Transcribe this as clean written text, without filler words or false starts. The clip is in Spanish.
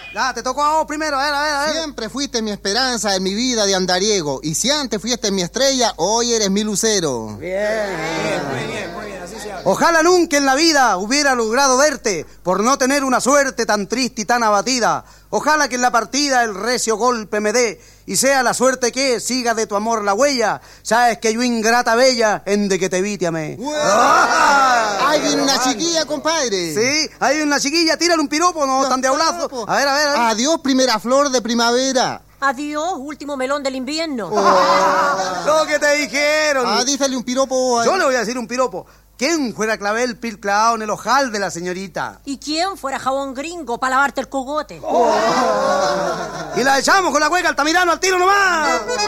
Ya, te tocó a vos primero, a ver. Siempre fuiste mi esperanza en mi vida de andariego. Y si antes fuiste mi estrella, hoy eres mi lucero. Bien, así se habla. Ojalá nunca en la vida hubiera logrado verte por no tener una suerte tan triste y tan abatida. Ojalá que en la partida el recio golpe me dé y sea la suerte que siga de tu amor la huella. Sabes que yo ingrata bella en de que te vi te amé. Ahí viene una chiquilla, compadre. Sí, ahí viene una chiquilla, tírale un piropo, no tan diablazo. A ver. Adiós, primera flor de primavera. Adiós, último melón del invierno. Lo que te dijeron. Dísele un piropo. Yo le voy a decir un piropo. ¿Quién fuera clavel pil clavado en el ojal de la señorita? ¿Y quién fuera jabón gringo para lavarte el cogote? Y la echamos con la hueca Altamirano al tiro nomás.